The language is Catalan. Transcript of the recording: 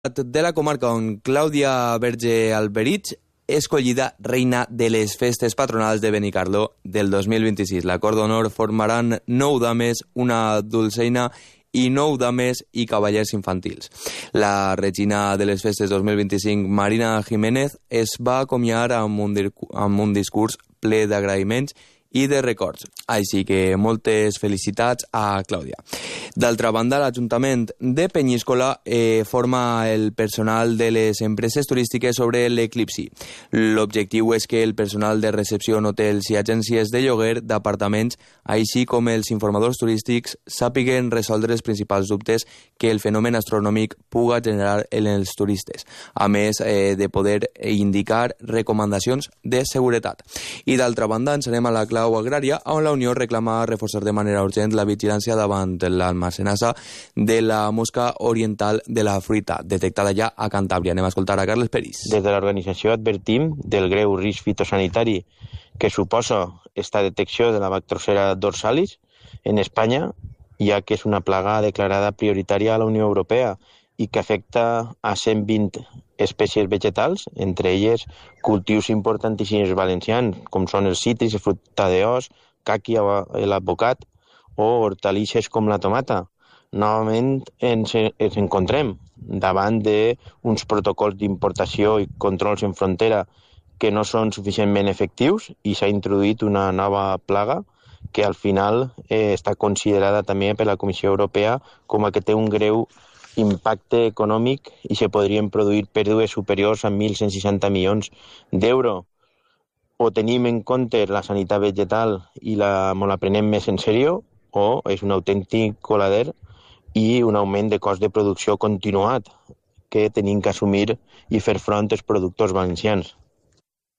de la comarca on Clàudia Verge Alberich escollida reina de les festes patronals de Benicarló del 2026. L'acord d'honor formaran 9 dames, una dolçaina i 9 dames i cavallers infantils. La regina de les festes 2025, Marina Jiménez, es va acomiadar amb un discurs ple d'agraïments i de records. Així que moltes felicitats a Clàudia. D'altra banda, l'Ajuntament de Penyíscola forma el personal de les empreses turístiques sobre l'eclipsi. L'objectiu és que el personal de recepció en hotels i agències de lloguer d'apartaments, així com els informadors turístics, sàpiguen resoldre els principals dubtes que el fenomen astronòmic puga generar en els turistes, a més de poder indicar recomanacions de seguretat. I d'altra banda, ens anem a la clau agrària, on la Unió reclama reforçar de manera urgent la vigilància davant l'almacenassa de la mosca oriental de la fruita, detectada ja a Cantàbria. Anem a escoltar a Carles Peris. Des de l'organització advertim del greu risc fitosanitari que suposa esta detecció de la Bactrocera dorsalis en Espanya, ja que és una plaga declarada prioritària a la Unió Europea i que afecta a 120 espècies vegetals, entre elles cultius importantíssims valencians, com són els cítrics, la fruita d'os, caqui, l'advocat o hortalisses com la tomata. Novament ens encontrem davant d'uns protocols d'importació i controls en frontera que no són suficientment efectius i s'ha introduït una nova plaga que al final està considerada també per la Comissió Europea com a que té un greu impacte econòmic i se podrien produir pèrdues superiors a 1.160 milions d'euros. O tenim en compte la sanitat vegetal i la prenem més en sèrio, o és un autèntic colader i un augment de cost de producció continuat que tenim que assumir i fer front als productors valencians.